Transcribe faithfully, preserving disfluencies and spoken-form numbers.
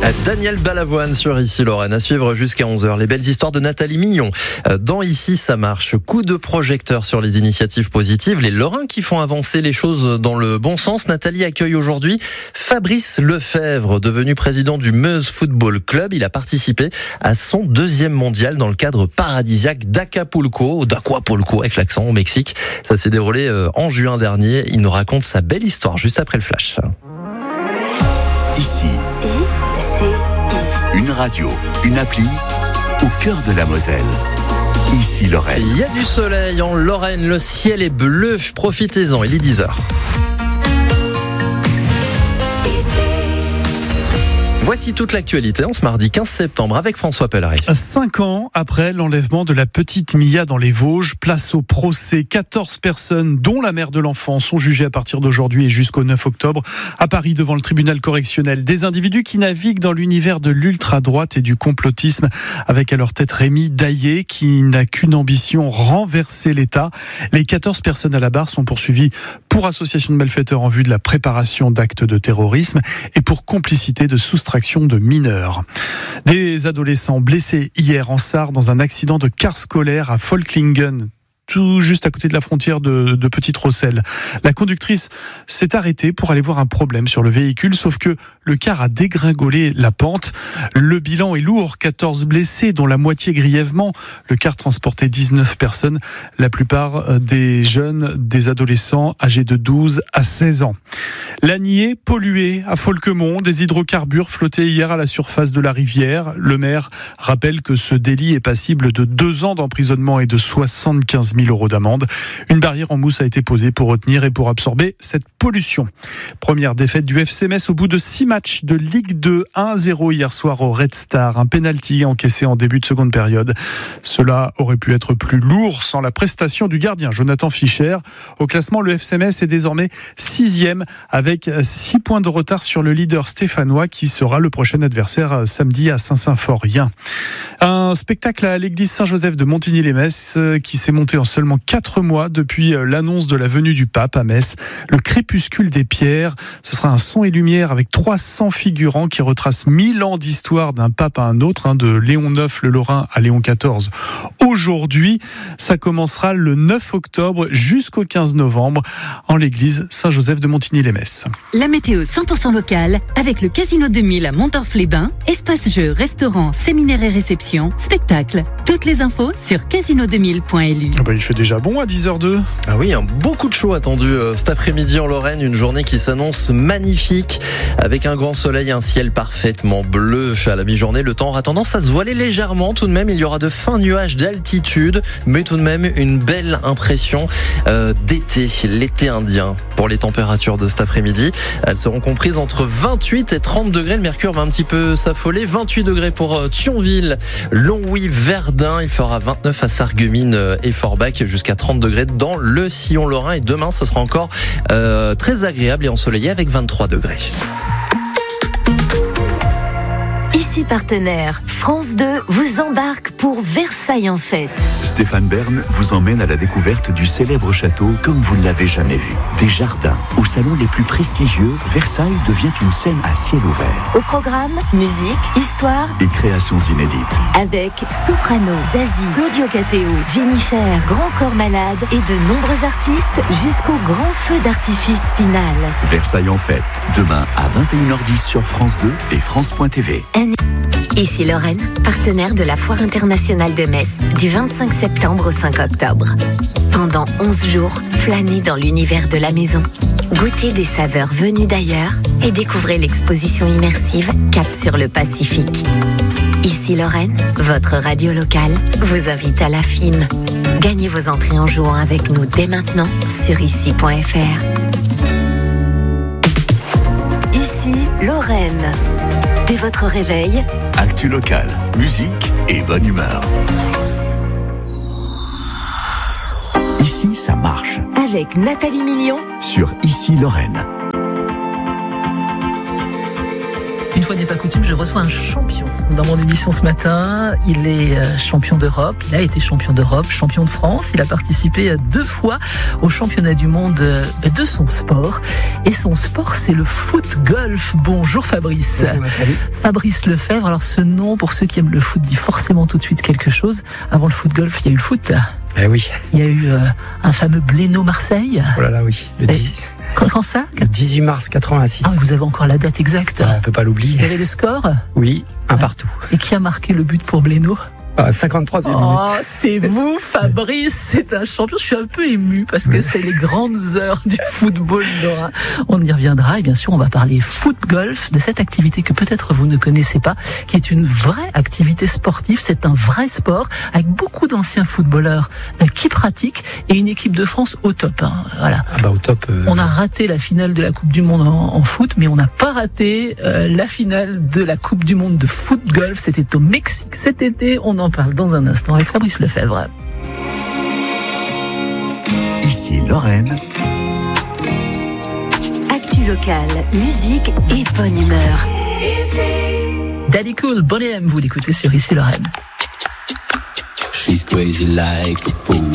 Daniel Balavoine sur Ici Lorraine, à suivre jusqu'à onze heures. Les belles histoires de Nathalie Millon. Dans Ici ça marche, coup de projecteur sur les initiatives positives, les Lorrains qui font avancer les choses dans le bon sens. Nathalie accueille aujourd'hui Fabrice Lefebvre, devenu président du Meuse Football Club. Il a participé à son deuxième mondial dans le cadre paradisiaque d'Acapulco, ou d'Aquapulco avec l'accent au Mexique. Ça s'est déroulé en juin dernier. Il nous raconte sa belle histoire juste après le flash. Ici. I, C, I. Une radio, une appli, au cœur de la Moselle. Ici Lorraine. Il y a du soleil en Lorraine, le ciel est bleu, profitez-en, il est dix heures. Voici toute l'actualité en ce mardi quinze septembre avec François Pelleray. Cinq ans après l'enlèvement de la petite Mia dans les Vosges, place au procès. quatorze personnes, dont la mère de l'enfant, sont jugées à partir d'aujourd'hui et jusqu'au neuf octobre à Paris devant le tribunal correctionnel. Des individus qui naviguent dans l'univers de l'ultra-droite et du complotisme, avec à leur tête Rémi Daillé qui n'a qu'une ambition, renverser l'État. Les quatorze personnes à la barre sont poursuivies pour association de malfaiteurs en vue de la préparation d'actes de terrorisme et pour complicité de soustraction de mineurs. Des adolescents blessés hier en Sarre dans un accident de car scolaire à Folklingen, tout juste à côté de la frontière de, de Petite-Rosselle. La conductrice s'est arrêtée pour aller voir un problème sur le véhicule, sauf que le car a dégringolé la pente. Le bilan est lourd, quatorze blessés, dont la moitié grièvement. Le car transportait dix-neuf personnes, la plupart des jeunes, des adolescents âgés de douze à seize ans. L'Anier pollué à Folquemont, des hydrocarbures flottaient hier à la surface de la rivière. Le maire rappelle que ce délit est passible de deux ans d'emprisonnement et de soixante-quinze mille euros d'amende. Une barrière en mousse a été posée pour retenir et pour absorber cette pollution. Première défaite du F C Metz au bout de six matchs de Ligue deux, un à zéro hier soir au Red Star. Un pénalty encaissé en début de seconde période. Cela aurait pu être plus lourd sans la prestation du gardien Jonathan Fischer. Au classement, le F C Metz est désormais sixième avec six points de retard sur le leader stéphanois qui sera le prochain adversaire samedi à Saint-Symphorien. Un spectacle à l'église Saint-Joseph de Montigny-les-Metz qui s'est monté en seulement quatre mois depuis l'annonce de la venue du pape à Metz. Le crépuscule des pierres, ce sera un son et lumière avec trois cents figurants qui retracent mille ans d'histoire d'un pape à un autre, hein, de Léon neuf le Lorrain à Léon quatorze. Aujourd'hui, ça commencera le neuf octobre jusqu'au quinze novembre en l'église Saint-Joseph de Montigny-les-Metz. La météo cent pour cent locale avec le Casino deux mille à Montorf-les-Bains, espace jeux, restaurant, séminaire et réception, spectacle. Toutes les infos sur casino deux mille point l u. Ah bah, il fait déjà bon à dix heures deux. Ah oui, hein, beaucoup de chaud attendu euh, cet après-midi en Lorraine. Une journée qui s'annonce magnifique avec un grand soleil, un ciel parfaitement bleu à la mi-journée. Le temps aura tendance à se voiler légèrement. Tout de même, il y aura de fins nuages d'altitude, mais tout de même une belle impression euh, d'été, l'été indien. Pour les températures de cet après-midi, elles seront comprises entre vingt-huit et trente degrés. Le mercure va un petit peu s'affoler. vingt-huit degrés pour euh, Thionville, Longwy, Verdun. Il fera vingt-neuf à Sarreguemines et Forbach, jusqu'à trente degrés dans le sillon lorrain. Et demain, ce sera encore euh, très agréable et ensoleillé avec vingt-trois degrés. Ici partenaire, France deux vous embarque pour Versailles en fête. Stéphane Bern vous emmène à la découverte du célèbre château comme vous ne l'avez jamais vu. Des jardins, aux salons les plus prestigieux, Versailles devient une scène à ciel ouvert. Au programme, musique, histoire et créations inédites. Avec Soprano, Zazie, Claudio Capéo, Jennifer, Grand Corps Malade et de nombreux artistes jusqu'au grand feu d'artifice final. Versailles en fête, demain à vingt et une heures dix sur France deux et France point T V. Ici Lorraine, partenaire de la Foire internationale de Metz, du vingt-cinq septembre au cinq octobre. Pendant onze jours, flânez dans l'univers de la maison. Goûtez des saveurs venues d'ailleurs et découvrez l'exposition immersive Cap sur le Pacifique. Ici Lorraine, votre radio locale, vous invite à la F I M. Gagnez vos entrées en jouant avec nous dès maintenant sur ici point f r. Ici Lorraine. Dès votre réveil, actu local, musique et bonne humeur. Ici, ça marche. Avec Nathalie Millon sur Ici Lorraine. Une fois n'est pas pas coutume, je reçois un champion dans mon émission ce matin. Il est champion d'Europe, il a été champion d'Europe, champion de France. Il a participé deux fois au championnat du monde de son sport. Et son sport, c'est le foot-golf. Bonjour Fabrice. Bonjour, Fabrice Lefebvre. Alors ce nom, pour ceux qui aiment le foot, dit forcément tout de suite quelque chose. Avant le foot-golf, il y a eu le foot. Eh oui. Il y a eu euh, un fameux Blénaud-Marseille. Oh là là, oui. Le dix... Quand, quand ça Le dix-huit mars quatre-vingt-six. Ah, vous avez encore la date exacte. Ah, on peut pas l'oublier. Il y avait le score ? Oui, un partout. Et qui a marqué le but pour Blénaud ? Ah, cinquante-troisième oh, minute. C'est vous, Fabrice, c'est un champion. Je suis un peu ému parce que c'est les grandes heures du football lorrain. On y reviendra et bien sûr on va parler foot-golf, de cette activité que peut-être vous ne connaissez pas, qui est une vraie activité sportive. C'est un vrai sport avec beaucoup d'anciens footballeurs qui pratiquent et une équipe de France au top. Hein. Voilà. Ah bah au top. Euh... On a raté la finale de la Coupe du Monde en, en foot, mais on n'a pas raté euh, la finale de la Coupe du Monde de foot-golf. C'était au Mexique cet été. On en parle dans un instant avec Fabrice Lefebvre. Ici Lorraine. Actu locale, musique et bonne humeur. Daddy Cool, Bonnie M, vous l'écoutez sur Ici Lorraine. She's crazy like a fool.